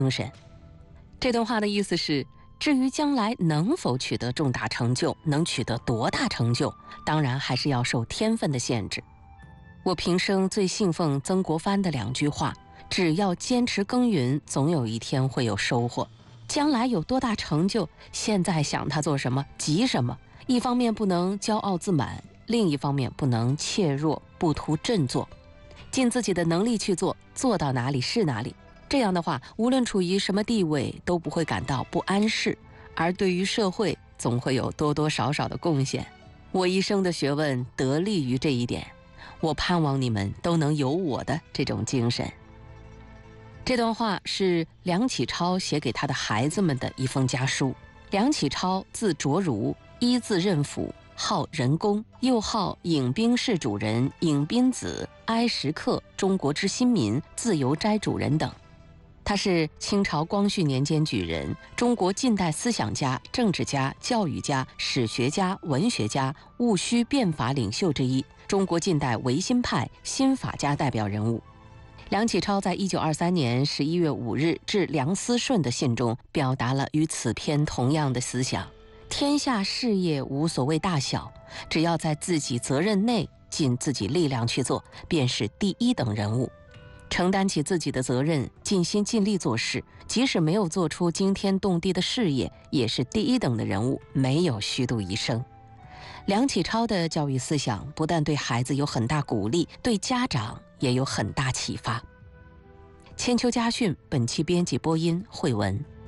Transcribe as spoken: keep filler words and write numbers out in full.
神。这段话的意思是，至于将来能否取得重大成就，能取得多大成就，当然还是要受天分的限制。我平生最信奉曾国藩的两句话：只要坚持耕耘，总有一天会有收获。将来有多大成就，现在想他做什么，急什么？一方面不能骄傲自满，另一方面不能怯弱不图振作，尽自己的能力去做，做到哪里是哪里。这样的话，无论处于什么地位，都不会感到不安适，而对于社会总会有多多少少的贡献。我一生的学问得力于这一点，我盼望你们都能有我的这种精神。这段话是梁启超写给他的孩子们的一封家书。梁启超字卓如，一字任甫，号仁公，又号颍兵氏主人、颍宾子、哀时刻、中国之新民、自由斋主人等。他是清朝光绪年间举人，中国近代思想家、政治家、教育家、史学家、文学家、戊戌变法领袖之一，中国近代维新派新法家代表人物。梁启超在一九二三年十一月五日致梁思顺的信中，表达了与此篇同样的思想：天下事业无所谓大小，只要在自己责任内尽自己力量去做，便是第一等人物。承担起自己的责任，尽心尽力做事，即使没有做出惊天动地的事业，也是第一等的人物，没有虚度一生。梁启超的教育思想不但对孩子有很大鼓励，对家长也有很大启发。千秋家训本期编辑播音慧文。